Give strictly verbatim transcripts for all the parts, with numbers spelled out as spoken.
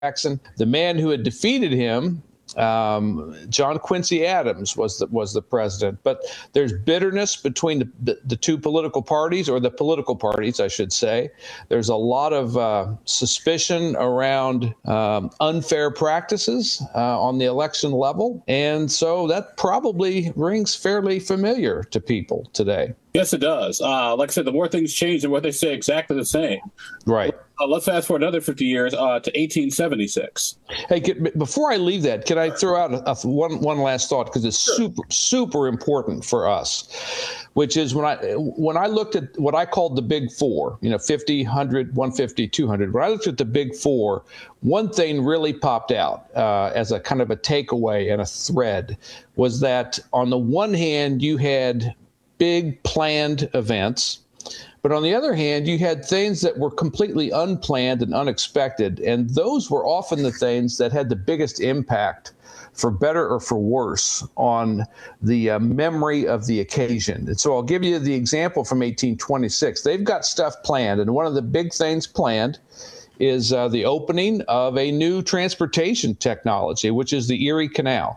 Jackson. The man who had defeated him, um, John Quincy Adams, was the, was the president. But there's bitterness between the, the, the two political parties, or the political parties, I should say. There's a lot of uh, suspicion around um, unfair practices uh, on the election level. And so that probably rings fairly familiar to people today. Yes, it does. Uh, like I said, the more things change, the more they stay exactly the same. Right. Uh, let's fast forward another fifty years uh, to eighteen seventy-six. Hey, can, before I leave that, can I throw out a, a, one one last thought, because it's Sure. super super important for us, which is when I when I looked at what I called the big four, you know, fifty, one hundred, one fifty, two hundred. When I looked at the big four, one thing really popped out uh, as a kind of a takeaway and a thread was that on the one hand you had big planned events. But on the other hand, you had things that were completely unplanned and unexpected. And those were often the things that had the biggest impact, for better or for worse, on the uh, memory of the occasion. And so I'll give you the example from eighteen twenty-six. They've got stuff planned. And one of the big things planned is uh, the opening of a new transportation technology, which is the Erie Canal.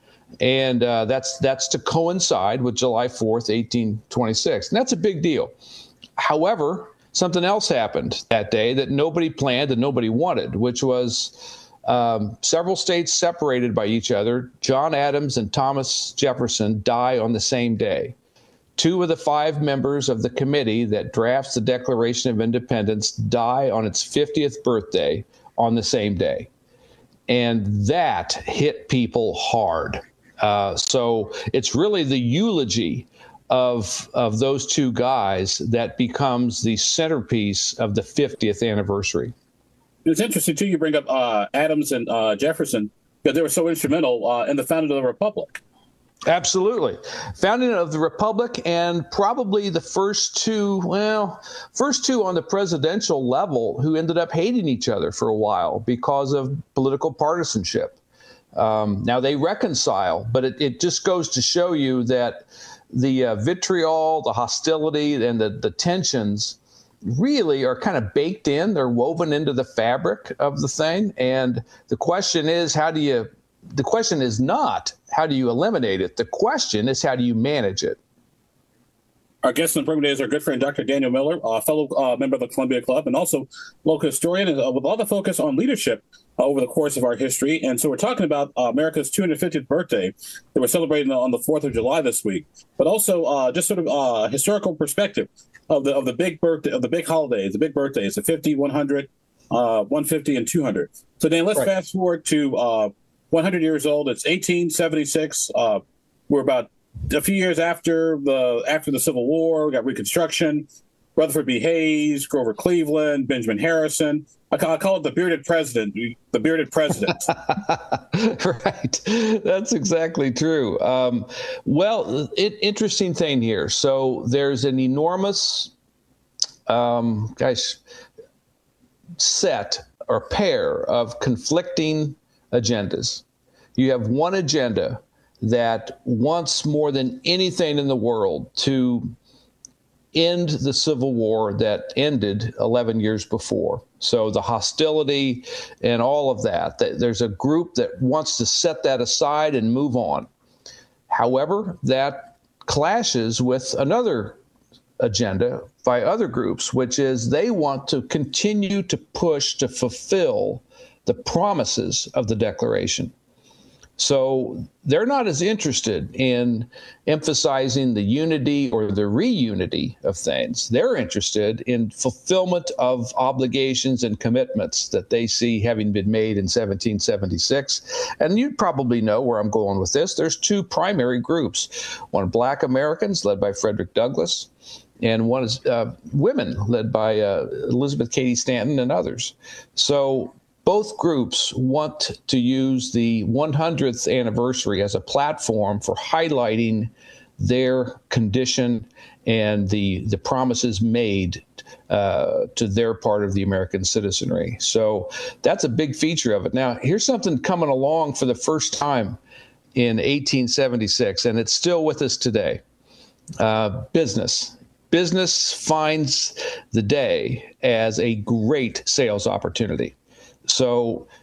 And uh, that's that's to coincide with July fourth, eighteen twenty-six. And that's a big deal. However, something else happened that day that nobody planned and nobody wanted, which was um, several states separated by each other. John Adams and Thomas Jefferson die on the same day. Two of the five members of the committee that drafts the Declaration of Independence die on its fiftieth birthday on the same day. And that hit people hard. Uh, so it's really the eulogy of of those two guys that becomes the centerpiece of the fiftieth anniversary. It's interesting, too, you bring up uh, Adams and uh, Jefferson, because they were so instrumental uh, in the founding of the Republic. Absolutely. Founding of the Republic, and probably the first two, well, first two on the presidential level who ended up hating each other for a while because of political partisanship. Um, now they reconcile, but it, it just goes to show you that the uh, vitriol, the hostility, and the, the tensions really are kind of baked in. They're woven into the fabric of the thing. And the question is, how do you, the question is not, how do you eliminate it? The question is, how do you manage it? Our guest in the program today is our good friend, Doctor Daniel Miller, a fellow uh, member of the Columbia Club and also local historian, and, uh, with all the focus on leadership uh, over the course of our history. And so we're talking about uh, America's two hundred fiftieth birthday that we're celebrating on the fourth of July this week, but also uh, just sort of uh, historical perspective of the of the big birthday, of the big holidays, the big birthdays, the fifty, one hundred, uh, one fifty, and two hundred. So Dan, let's right. fast forward to uh, one hundred years old. It's eighteen seventy-six. Uh, we're about a few years after the after the Civil War. We got Reconstruction, Rutherford B. Hayes, Grover Cleveland, Benjamin Harrison. I call, I call it the bearded president, the bearded president. Right. That's exactly true. Um, well, it, interesting thing here. So there's an enormous, um, guys, set or pair of conflicting agendas. You have one agenda that wants more than anything in the world to end the Civil War that ended eleven years before. So the hostility and all of that, there's a group that wants to set that aside and move on. However, that clashes with another agenda by other groups, which is they want to continue to push to fulfill the promises of the Declaration. So they're not as interested in emphasizing the unity or the reunity of things. They're interested in fulfillment of obligations and commitments that they see having been made in seventeen seventy-six. And you probably know where I'm going with this. There's two primary groups. One, Black Americans, led by Frederick Douglass, and one is uh, women, led by uh, Elizabeth Cady Stanton and others. So both groups want to use the one hundredth anniversary as a platform for highlighting their condition and the the promises made uh, to their part of the American citizenry. So that's a big feature of it. Now, here's something coming along for the first time in eighteen seventy-six, and it's still with us today. Uh, business. Business finds the day as a great sales opportunity. So